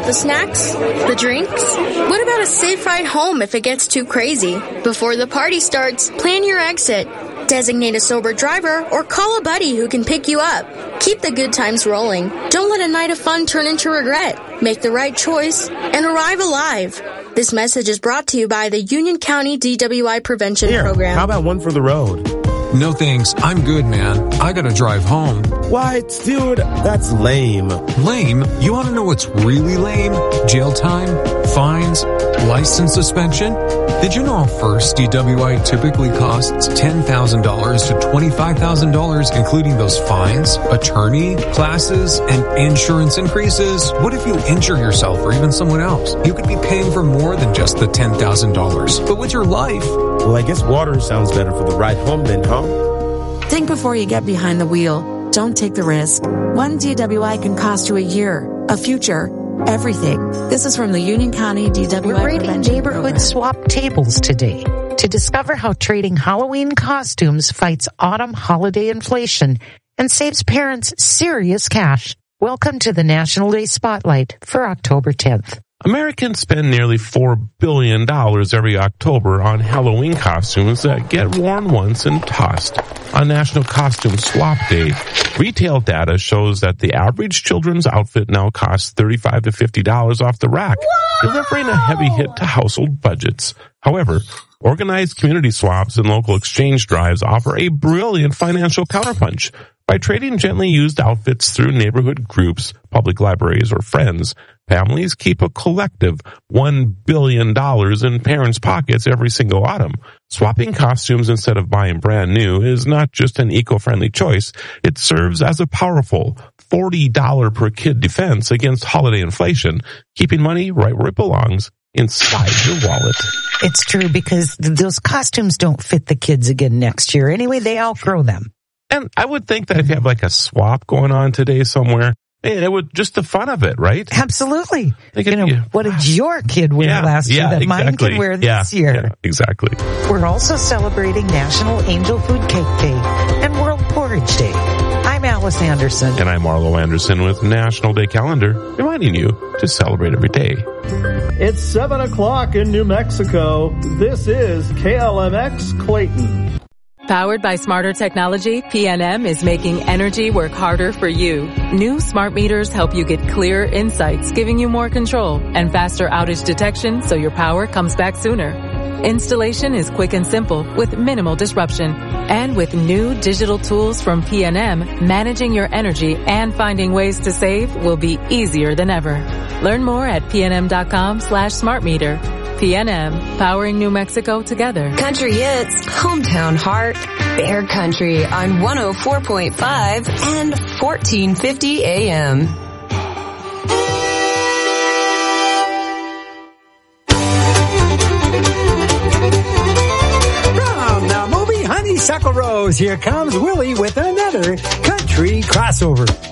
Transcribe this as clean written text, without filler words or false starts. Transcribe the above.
about the snacks? The drinks? What about a safe ride home if it gets too crazy? Before the party starts, plan your exit. Designate a sober driver or call a buddy who can pick you up. Keep the good times rolling. Don't let a night of fun turn into regret. Make the right choice and arrive alive. This message is brought to you by the Union County DWI Prevention Program. How about one for the road? No thanks. I'm good, man. I gotta drive home. What? Dude, that's lame. Lame? You want to know what's really lame? Jail time? Fines? License suspension? Did you know a first DWI typically costs $10,000 to $25,000, including those fines, attorney, classes, and insurance increases? What if you injure yourself or even someone else? You could be paying for more than just the $10,000. But with your life... Well, I guess water sounds better for the ride home then, huh? Think before you get behind the wheel. Don't take the risk. One DWI can cost you a year, a future, everything. This is from the Union County DWI We're rating Prevention neighborhood Program. swap tables today to discover how trading Halloween costumes fights autumn holiday inflation and saves parents serious cash. Welcome to the National Day Spotlight for October 10th. Americans spend nearly $4 billion every October on Halloween costumes that get worn once and tossed. On National Costume Swap Day, retail data shows that the average children's outfit now costs $35 to $50 off the rack, delivering a heavy hit to household budgets. However, organized community swaps and local exchange drives offer a brilliant financial counterpunch. By trading gently used outfits through neighborhood groups, public libraries, or friends, families keep a collective $1 billion in parents' pockets every single autumn. Swapping costumes instead of buying brand new is not just an eco-friendly choice. It serves as a powerful $40 per kid defense against holiday inflation, keeping money right where it belongs, inside your wallet. It's true because those costumes don't fit the kids again next year. Anyway, they outgrow them. And I would think that if you have like a swap going on today somewhere, it would just the fun of it, right? Absolutely. Like what did your kid wear last year that mine can wear this year? Yeah, exactly. We're also celebrating National Angel Food Cake Day and World Porridge Day. I'm Alice Anderson. And I'm Arlo Anderson with National Day Calendar, reminding you to celebrate every day. It's 7 o'clock in New Mexico. This is KLMX Clayton. Powered by smarter technology, PNM is making energy work harder for you. New smart meters help you get clearer insights, giving you more control and faster outage detection so your power comes back sooner. Installation is quick and simple with minimal disruption. And with new digital tools from PNM, managing your energy and finding ways to save will be easier than ever. Learn more at pnm.com/smartmeter. PNM, powering New Mexico together. Country Hits, Hometown Heart, Bear Country on 104.5 and 1450 AM. From the movie Honeysuckle Rose, here comes Willie with another country crossover.